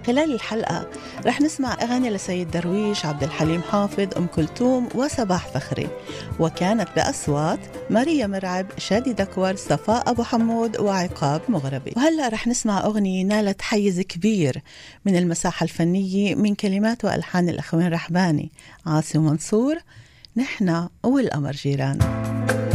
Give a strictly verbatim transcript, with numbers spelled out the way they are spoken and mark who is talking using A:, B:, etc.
A: خلال الحلقة رح نسمع أغاني لسيد درويش، عبد الحليم حافظ، أم كلثوم وصباح فخري، وكانت بأصوات ماريا مرعب، شادي دكور، صفاء أبو حمود وعقاب مغربي. وهلأ رح نسمع أغنية نالت حيز كبير من المساحة الفنية من كلمات وألحان الأخوين رحباني، عاصم منصور، نحنا والقمر جيران.